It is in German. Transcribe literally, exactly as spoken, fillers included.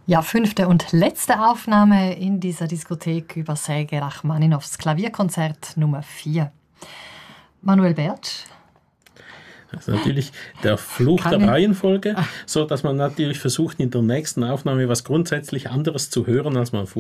Ja, fünfte und letzte Aufnahme in dieser Diskothek über Sergei Rachmaninows Klavierkonzert Nummer vier. Manuel Bertsch. Das ist natürlich der Fluch der Reihenfolge, so dass man natürlich versucht, in der nächsten Aufnahme was grundsätzlich anderes zu hören, als man